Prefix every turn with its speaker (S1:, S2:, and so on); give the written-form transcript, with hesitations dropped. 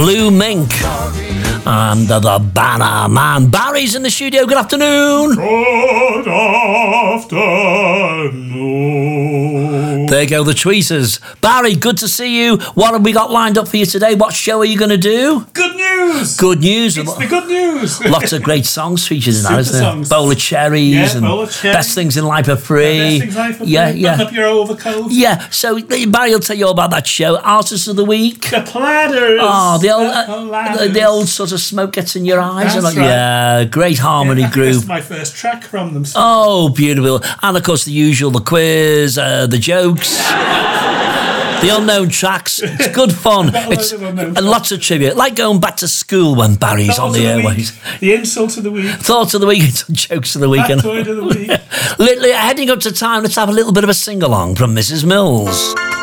S1: Blue Mink and the Banner Man. Barry's in the studio. Good afternoon.
S2: Good afternoon.
S1: There go the tweeters. Barry, good to see you. What have we got lined up for you today? What show are you going to do?
S2: Good news.
S1: Good news.
S2: It's the good news.
S1: Lots of great songs featured in that, isn't there?
S2: Songs.
S1: Bowl of Cherries and
S2: Bowl of Cherries.
S1: Best Things in Life Are Free.
S2: Best Things in Life Are Free.
S1: Yeah.
S2: Button up your overcoat.
S1: Yeah, so Barry will tell you all about that show. Artists of the Week.
S2: The Platters.
S1: Oh, the
S2: Platters.
S1: old sort of smoke gets in your eyes.
S2: That's
S1: and
S2: right.
S1: Yeah, great harmony group.
S2: That's my first track from them.
S1: Oh, beautiful. And of course the usual, the quiz, the jokes. The unknown tracks. It's good fun. It's and lots of trivia. Like going back to school when Barry's on the airways.
S2: The insult of the week.
S1: Thoughts of the week, jokes of the week.
S2: Factoid of the week.
S1: Heading up to time, let's have a little bit of a sing-along from Mrs. Mills.